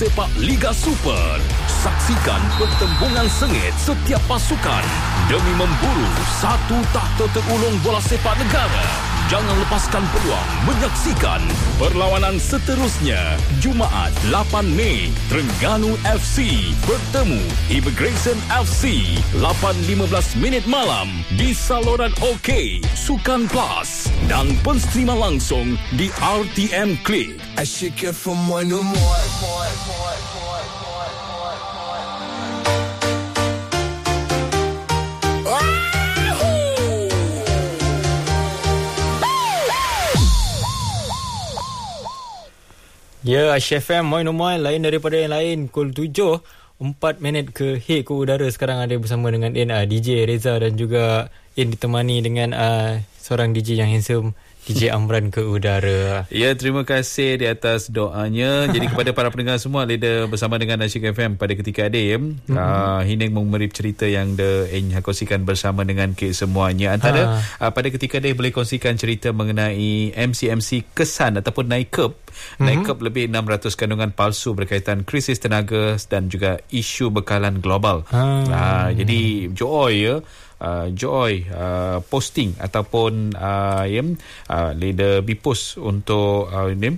Sepak Liga Super. Saksikan pertembungan sengit setiap pasukan demi memburu satu takhta terulung bola sepak negara. Jangan lepaskan peluang menyaksikan perlawanan seterusnya. Jumaat 8 Mei, Terengganu FC bertemu Immigration FC 8.15 malam di saluran OK Sukan Plus dan penstrima langsung di RTM Klik. I should get from one to more. Ya, Aisyah FM, Moin lain daripada yang lain. Pukul 7, 4 minit ke Hey ke Udara. Sekarang ada bersama dengan DJ Reza dan juga ditemani dengan seorang DJ yang handsome, DJ Amran ke Udara. Ya, terima kasih di atas doanya. Jadi kepada para pendengar semua, Leda bersama dengan Asyik FM pada ketika ada Hining mengemerip cerita yang ingin kongsikan bersama dengan semuanya. Antara pada ketika ada boleh kongsikan cerita mengenai MC kesan ataupun naikep lebih 600 kandungan palsu berkaitan krisis tenaga dan juga isu bekalan global. Jadi Joy posting ataupun Leda bipus untuk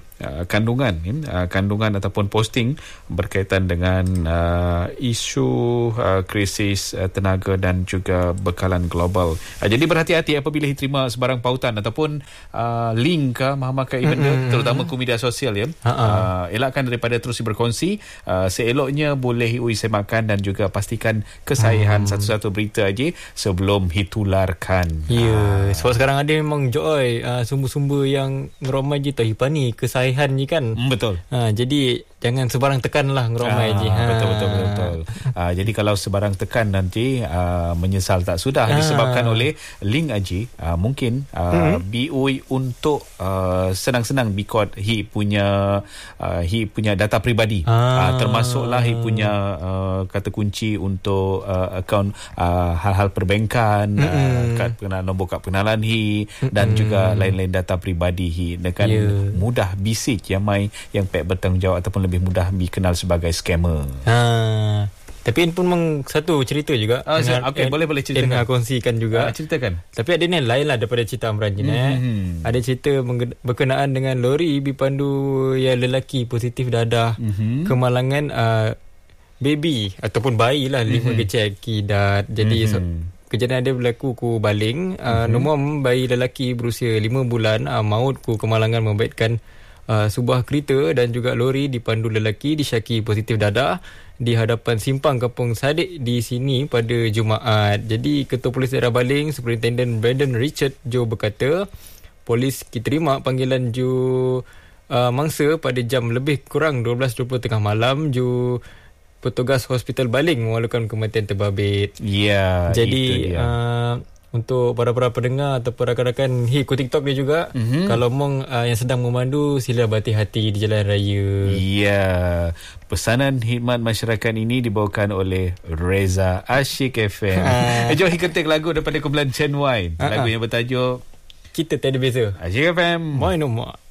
kandungan ataupun posting berkaitan dengan isu krisis tenaga dan juga bekalan global. Jadi berhati-hati apabila diterima sebarang pautan ataupun link mahamakah benda terutama ke media sosial elakkan daripada terus berkongsi. Seeloknya boleh semakkan dan juga pastikan kesahihan satu-satu berita aja sebelum ditularkan. Ya, sebab sekarang ada memang Joy sumber-sumber yang ngeromai je tahipani kesahihan je kan. Betul. Jadi jangan sebarang tekan lah ngeromai je. Betul. Jadi kalau sebarang tekan nanti menyesal tak sudah disebabkan oleh link aja mungkin BUI untuk senang-senang bikot hi punya data peribadi. Termasuklah hi punya kata kunci untuk akaun hal-hal perbankan, kad pengenalan, nombor kad pengenalan hi dan juga lain-lain data peribadi hi dengan mudah bisik yang pek bertanggungjawab ataupun lebih mudah dikenal sebagai scammer. Tapi ini pun memang satu cerita juga. Okey, boleh ceritakan. Kongsikan juga. Ceritakan. Tapi ada ni lain lah daripada cerita Amran je. Ada cerita berkenaan dengan lori dipandu yang lelaki positif dadah kemalangan baby ataupun bayi lah 5 kecil kidat. Jadi kejadian ada berlaku ku Baling. Nombor bayi lelaki berusia 5 bulan maut ku kemalangan membaitkan sebuah kereta dan juga lori dipandu lelaki disyaki positif dadah di hadapan simpang Kampung Sadik di sini pada Jumaat. Jadi Ketua Polis Daerah Baling, Superintendent Brandon Richard Joe berkata, polis terima panggilan mangsa pada jam lebih kurang 12.20 tengah malam. Petugas Hospital Baling memaklumkan kematian terbabit. Ya, jadi untuk para pendengar ataupun rakan-rakan ku TikTok dia juga, kalau mong yang sedang memandu, sila berhati-hati di jalan raya. Ya, pesanan khidmat masyarakat ini dibawakan oleh Reza Asyik FM. Jom ketik lagu daripada kumpulan Chen Wine. Lagu yang bertajuk Kita Tiada Beza. Asyik FM. Moin.